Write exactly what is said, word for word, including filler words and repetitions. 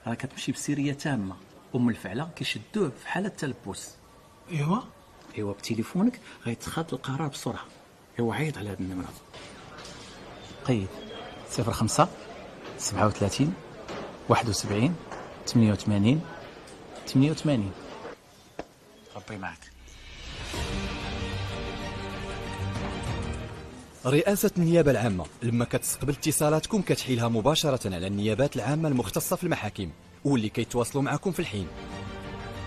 راه كتمشي بسريه تامه، ام الفعله كيشدوه في حاله التلبس. ايوا ايوا بتليفونك غيتخذ القرار بسرعه. ايوا عيط على هاد النمره. قيد صفر خمسة سبعة وثلاثين واحد وسبعين ثمانية وثمانين ثمانية وثمانين. ربي معك. رئاسة النيابة العامة لما كتستقبل اتصالاتكم كتحيلها مباشرة على النيابات العامة المختصة في المحاكم واللي كيتواصلوا معكم في الحين.